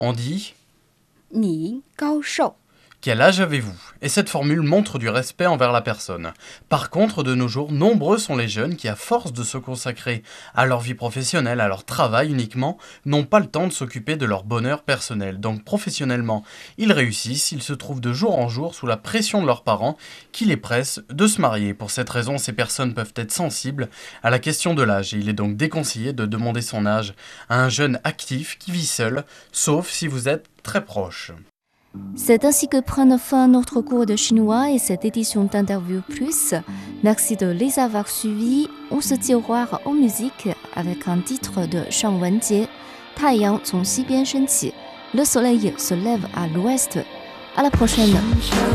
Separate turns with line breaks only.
On dit
你高寿
quel âge avez-vous? Et cette formule montre du respect envers la personne. Par contre, de nos jours, nombreux sont les jeunes qui, à force de se consacrer à leur vie professionnelle, à leur travail uniquement, n'ont pas le temps de s'occuper de leur bonheur personnel. Donc professionnellement, ils réussissent, ils se trouvent de jour en jour sous la pression de leurs parents qui les pressent de se marier. Pour cette raison, ces personnes peuvent être sensibles à la question de l'âge et il est donc déconseillé de demander son âge à un jeune actif qui vit seul, sauf si vous êtes très proche.
C'est ainsi que prend fin notre cours de chinois et cette édition d'Interview Plus. Merci de les avoir suivis. On se dit au revoir en musique avec un titre de Shang Wenjie, 太阳从西边升起, le soleil se lève à l'ouest. À la prochaine.